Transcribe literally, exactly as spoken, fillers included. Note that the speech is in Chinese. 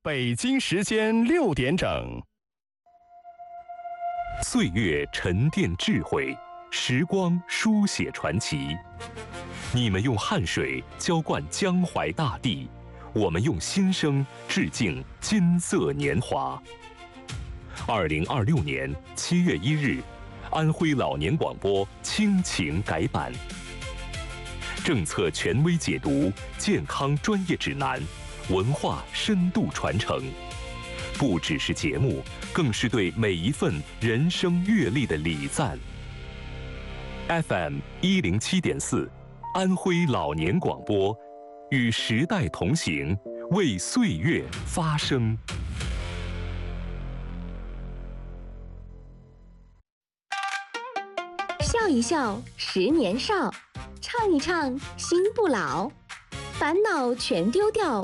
北京时间六点整。 岁月沉淀智慧，时光书写传奇。你们用汗水浇灌江淮大地，我们用心声致敬金色年华。二零二六年七月一日，安徽老年广播亲情改版，政策权威解读，健康专业指南，文化深度传承，不只是节目，更是对每一份人生阅历的礼赞。F M 一零七点四，安徽老年广播，与时代同行，为岁月发声。 笑一笑，十年少；唱一唱，心不老。烦恼全丢掉，